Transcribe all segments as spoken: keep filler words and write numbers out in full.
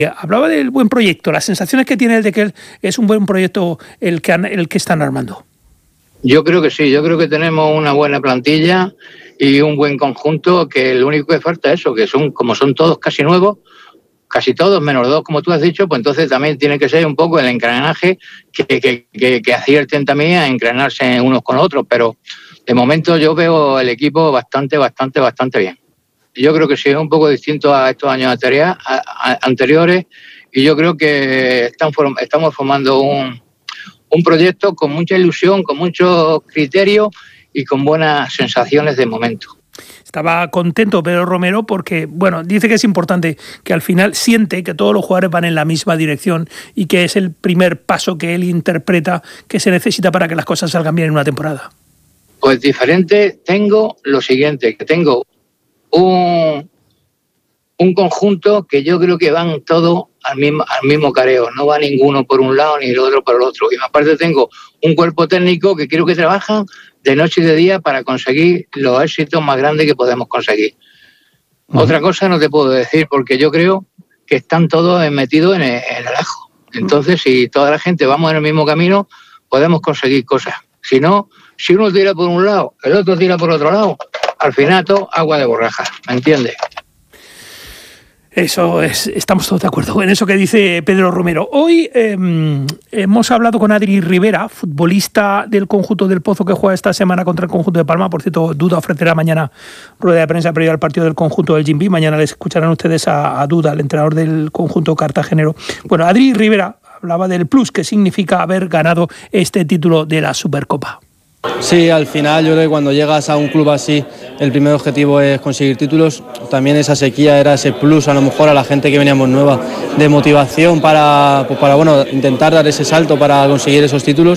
Hablaba del buen proyecto, las sensaciones que tiene el de que es un buen proyecto el que, han, el que están armando. Yo creo que sí, yo creo que tenemos una buena plantilla y un buen conjunto, que lo único que falta es eso, que son como son todos casi nuevos, casi todos, menos dos, como tú has dicho, pues entonces también tiene que ser un poco el engranaje que, que, que, que acierten también a engranarse unos con otros, pero de momento yo veo el equipo bastante, bastante, bastante bien. Yo creo que sí, es un poco distinto a estos años anteriores y yo creo que están, estamos formando un, un proyecto con mucha ilusión, con muchos criterios y con buenas sensaciones de momento. Estaba contento Pedro Romero porque, bueno, dice que es importante, que al final siente que todos los jugadores van en la misma dirección y que es el primer paso que él interpreta que se necesita para que las cosas salgan bien en una temporada. Pues diferente, tengo lo siguiente, que tengo un, un conjunto que yo creo que van todos al mismo, al mismo careo, no va ninguno por un lado ni el otro por el otro. Y aparte tengo un cuerpo técnico que creo que trabajan de noche y de día para conseguir los éxitos más grandes que podemos conseguir. Uh-huh. Otra cosa no te puedo decir, porque yo creo que están todos metidos en el, en el ajo. Entonces, uh-huh. si toda la gente vamos en el mismo camino, podemos conseguir cosas. Si no, si uno tira por un lado, el otro tira por otro lado, al final todo agua de borraja, ¿me entiendes? Eso es, estamos todos de acuerdo en eso que dice Pedro Romero. Hoy eh, hemos hablado con Adri Rivera, futbolista del conjunto del Pozo que juega esta semana contra el conjunto de Palma. Por cierto, Duda ofrecerá mañana rueda de prensa previa al partido del conjunto del Jimbi. Mañana les escucharán ustedes a, a Duda, el entrenador del conjunto cartagenero. Bueno, Adri Rivera hablaba del plus que significa haber ganado este título de la Supercopa. Sí, al final yo creo que cuando llegas a un club así, el primer objetivo es conseguir títulos. También esa sequía era ese plus, a lo mejor a la gente que veníamos nueva, de motivación para, pues para bueno, intentar dar ese salto para conseguir esos títulos.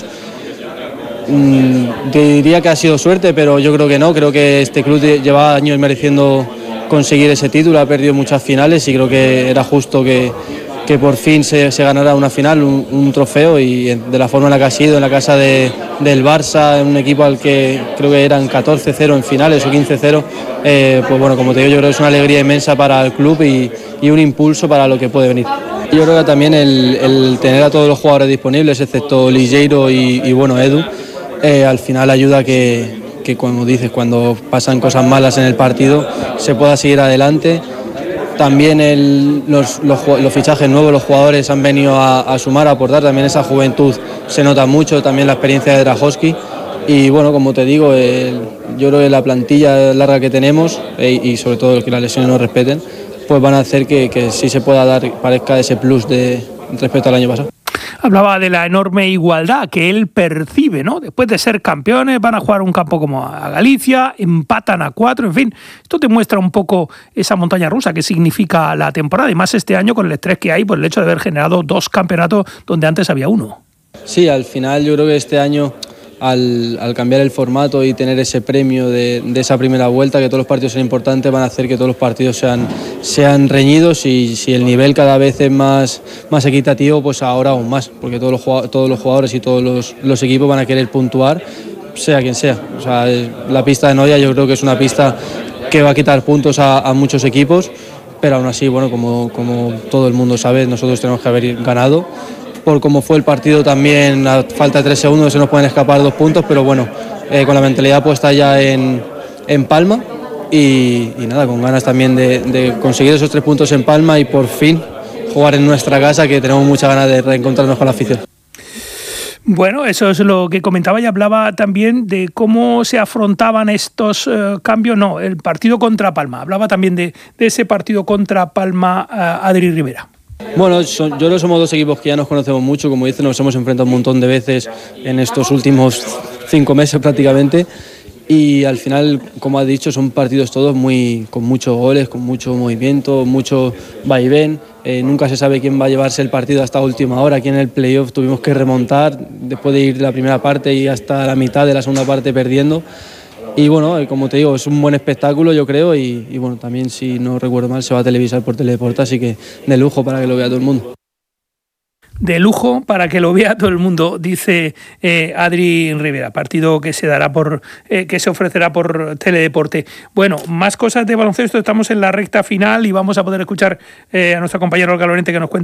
Mm, te diría que ha sido suerte, pero yo creo que no. Creo que este club lleva años mereciendo conseguir ese título, ha perdido muchas finales y creo que era justo que que por fin se, se ganara una final, un, un trofeo, y de la forma en la que ha sido, en la casa de, del Barça, en un equipo al que creo que eran catorce cero en finales o quince cero, eh, pues bueno, como te digo, yo creo que es una alegría inmensa para el club y, y un impulso para lo que puede venir. Yo creo que también el, el tener a todos los jugadores disponibles, excepto Ligeiro y, y bueno, Edu, eh, al final ayuda a que, que, como dices, cuando pasan cosas malas en el partido, se pueda seguir adelante. También el, los, los, los fichajes nuevos, los jugadores han venido a, a sumar, a aportar, también esa juventud se nota mucho, también la experiencia de Drahovski y bueno, como te digo, el, yo creo que la plantilla larga que tenemos e, y sobre todo que las lesiones no respeten, pues van a hacer que, que sí se pueda dar, parezca ese plus de, respecto al año pasado. Hablaba de la enorme igualdad que él percibe, ¿no? Después de ser campeones, van a jugar un campo como a Galicia, empatan a cuatro, en fin. Esto te muestra un poco esa montaña rusa que significa la temporada, y más este año con el estrés que hay por el hecho de haber generado dos campeonatos donde antes había uno. Sí, al final yo creo que este año, al, al cambiar el formato y tener ese premio de, de esa primera vuelta, que todos los partidos sean importantes, van a hacer que todos los partidos sean, sean reñidos, y si el nivel cada vez es más, más equitativo, pues ahora aún más, porque todos los, todos los jugadores y todos los, los equipos van a querer puntuar, sea quien sea. O sea, la pista de Noia yo creo que es una pista que va a quitar puntos a, a muchos equipos, pero aún así, bueno, como, como todo el mundo sabe, nosotros tenemos que haber ganado. Por cómo fue el partido también, a falta de tres segundos se nos pueden escapar dos puntos, pero bueno, eh, con la mentalidad puesta ya en, en Palma y, y nada, con ganas también de, de conseguir esos tres puntos en Palma y por fin jugar en nuestra casa, que tenemos muchas ganas de reencontrarnos con la afición. Bueno, eso es lo que comentaba, y hablaba también de cómo se afrontaban estos eh, cambios, no, el partido contra Palma, hablaba también de, de ese partido contra Palma, eh, Adri Rivera. Bueno, son, yo creo que somos dos equipos que ya nos conocemos mucho, como dices, nos hemos enfrentado un montón de veces en estos últimos cinco meses prácticamente, y al final, como has dicho, son partidos todos muy con muchos goles, con mucho movimiento, mucho vaivén, eh, nunca se sabe quién va a llevarse el partido hasta última hora. Aquí en el playoff tuvimos que remontar después de ir de la primera parte y hasta la mitad de la segunda parte perdiendo. Y bueno, como te digo, es un buen espectáculo, yo creo, y, y bueno, también, si no recuerdo mal, se va a televisar por Teledeporte, así que de lujo para que lo vea todo el mundo. de lujo para que lo vea todo el mundo, dice eh, Adri Rivera. Partido que se dará por eh, que se ofrecerá por Teledeporte. Bueno, más cosas de baloncesto. Estamos en la recta final y vamos a poder escuchar eh, a nuestra compañera Olga Lorente que nos cuenta